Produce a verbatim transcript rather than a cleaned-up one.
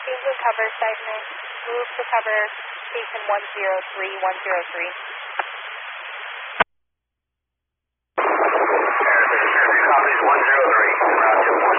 Changing cover segment. Move to cover station one zero three one zero three.